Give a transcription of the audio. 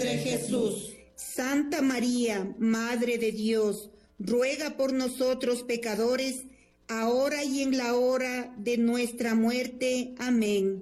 vientre Jesús. Santa María, Madre de Dios, ruega por nosotros pecadores, ahora y en la hora de nuestra muerte. Amén.